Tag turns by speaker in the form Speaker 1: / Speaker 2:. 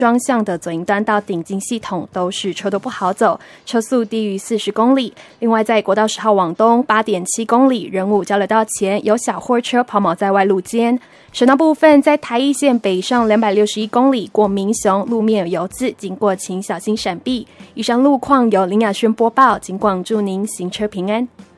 Speaker 1: 双向的左营端到顶金系统都是车都不好走，车速低于40公里。另外，在国道10号往东 8.7 公里仁武交流道前有小货车抛锚在外路肩。省道部分，在台一线北上261公里过民雄，路面有油渍，经过请小心闪避。以上路况由林雅轩播报，警广祝您行车平安。